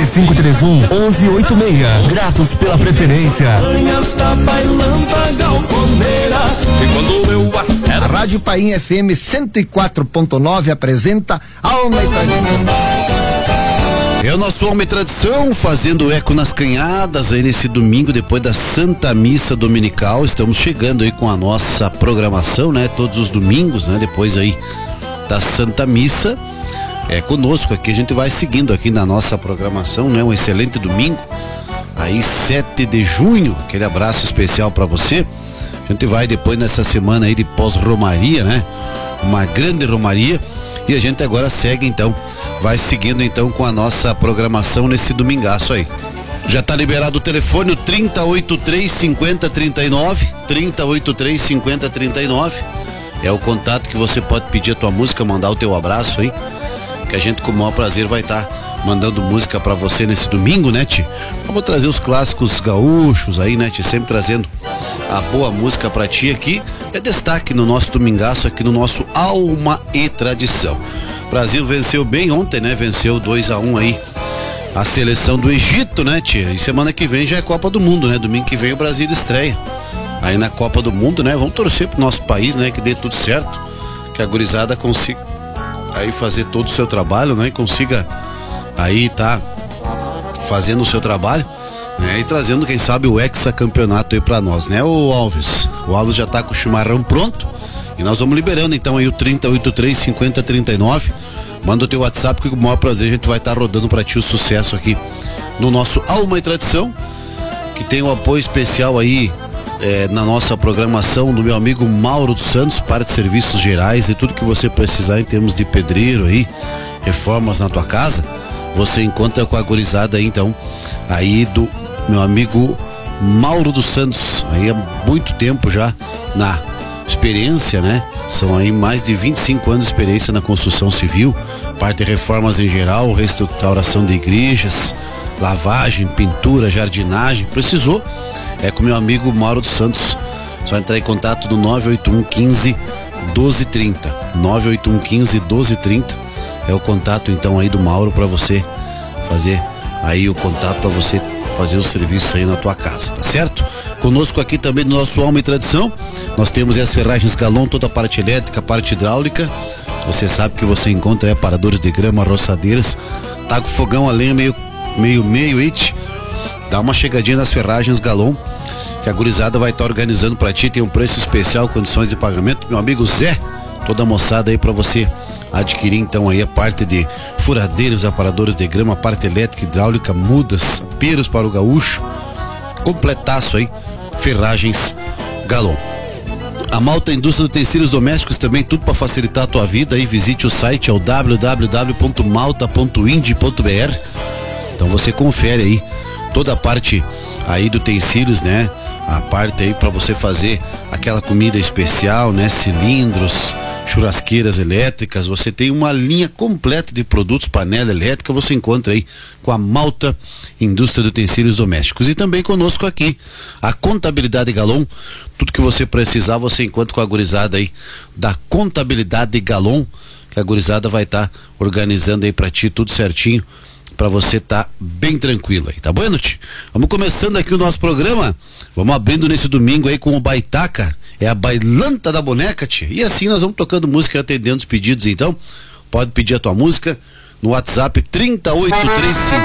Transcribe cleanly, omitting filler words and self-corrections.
3531 1186. Gratos pela preferência. A Rádio Painha FM 104.9 apresenta Alma e Tradição. É o nosso Alma e Tradição, fazendo eco nas canhadas aí nesse domingo, depois da Santa Missa Dominical. Estamos chegando aí com a nossa programação, né? Todos os domingos, né? Depois aí da Santa Missa, conosco aqui, a gente vai seguindo aqui na nossa programação, né? Um excelente domingo, aí 7 de junho, aquele abraço especial para você. A gente vai depois nessa semana aí de pós-romaria, né? Uma grande romaria. E a gente agora segue então, vai seguindo então com a nossa programação nesse domingaço aí. Já tá liberado o telefone, o 3083-5039, 3083-5039. É o contato que você pode pedir a tua música, mandar o teu abraço aí, que a gente com o maior prazer vai estar mandando música pra você nesse domingo, né, Ti? Vamos trazer os clássicos gaúchos aí, né, Ti? Sempre trazendo a boa música pra ti aqui. É destaque no nosso domingaço, aqui no nosso Alma e Tradição. O Brasil venceu bem ontem, né? Venceu 2-1 aí a seleção do Egito, né, Tia? E semana que vem já é Copa do Mundo, né? Domingo que vem o Brasil estreia aí na Copa do Mundo, né? Vamos torcer pro nosso país, né? Que dê tudo certo, que a gurizada consiga aí fazer todo o seu trabalho, né? E consiga aí tá fazendo o seu trabalho, né? E trazendo, quem sabe, o hexacampeonato aí pra nós, né? O Alves já tá com o chimarrão pronto e nós vamos liberando então aí o 3083-5039. Manda o teu WhatsApp que com o maior prazer a gente vai estar rodando pra ti o sucesso aqui no nosso Alma e Tradição, que tem um apoio especial aí na nossa programação do meu amigo Mauro dos Santos, parte de serviços gerais e tudo que você precisar em termos de pedreiro aí, reformas na tua casa, você encontra com a gurizada aí então, aí do meu amigo Mauro dos Santos, aí há muito tempo já na experiência, né? São aí mais de 25 anos de experiência na construção civil, parte de reformas em geral, restauração de igrejas, lavagem, pintura, jardinagem. Precisou? É com meu amigo Mauro dos Santos. Só entrar em contato no 981 15 1230. 981 15 1230 é o contato então aí do Mauro para você fazer aí o contato para você fazer o serviço aí na tua casa, tá certo? Conosco aqui também no nosso Alma e Tradição, nós temos as ferragens Galon, toda a parte elétrica, a parte hidráulica. Você sabe que você encontra aí aparadores de grama, roçadeiras, tá com fogão a lenha meio it. Dá uma chegadinha nas ferragens Galon, que a gurizada vai estar organizando pra ti, tem um preço especial, condições de pagamento. Meu amigo Zé, toda a moçada aí pra você adquirir então aí a parte de furadeiros, aparadores de grama, a parte elétrica, hidráulica, mudas, peros para o gaúcho, completaço aí, ferragens Galon. A Malta Indústria de Utensílios Domésticos também, tudo para facilitar a tua vida. Aí visite o site, é o www.malta.ind.br. então você confere aí toda a parte aí de utensílios, né? A parte aí para você fazer aquela comida especial, né? Cilindros, churrasqueiras elétricas, você tem uma linha completa de produtos, panela elétrica, você encontra aí com a Malta Indústria de Utensílios Domésticos. E também conosco aqui, a Contabilidade Galon, tudo que você precisar, você encontra com a gurizada aí da Contabilidade Galon, que a gurizada vai estar organizando aí pra ti tudo certinho, pra você tá bem tranquilo aí, tá bueno, Ti? Vamos começando aqui o nosso programa, vamos abrindo nesse domingo aí com o Baitaca, é a Bailanta da Boneca, Ti. E assim nós vamos tocando música e atendendo os pedidos então. Pode pedir a tua música no WhatsApp 38350